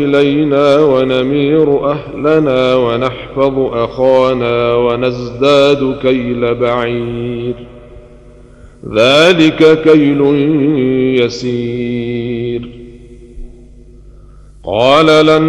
إلينا ونمير أهلنا ونحفظ أخانا ونزداد كيل بعير، ذلك كيل يسير. قال لن